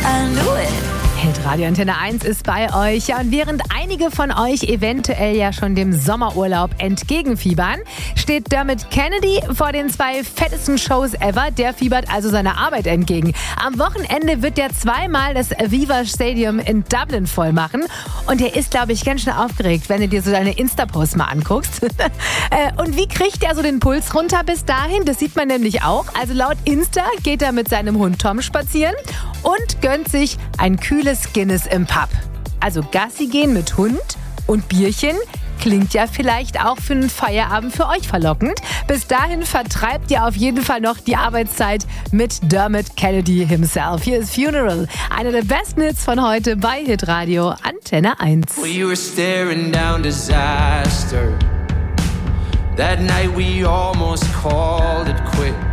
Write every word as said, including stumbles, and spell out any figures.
I knew it. Hitradio Antenne eins ist bei euch. Ja, und während einige von euch eventuell ja schon dem Sommerurlaub entgegenfiebern, steht Dermot Kennedy vor den zwei fettesten Shows ever. Der fiebert also seiner Arbeit entgegen. Am Wochenende wird der zweimal das Aviva Stadium in Dublin voll machen. Und er ist, glaube ich, ganz schön aufgeregt, wenn du dir so deine Insta-Posts mal anguckst. Und wie kriegt er so den Puls runter bis dahin? Das sieht man nämlich auch. Also laut Insta geht er mit seinem Hund Tom spazieren und gönnt sich ein kühles Guinness im Pub. Also Gassi gehen mit Hund und Bierchen klingt ja vielleicht auch für einen Feierabend für euch verlockend. Bis dahin vertreibt ihr auf jeden Fall noch die Arbeitszeit mit Dermot Kennedy himself. Hier ist Funeral, einer der besten Hits von heute bei Hitradio Antenne eins. We were staring down disaster. That night we almost called it quits.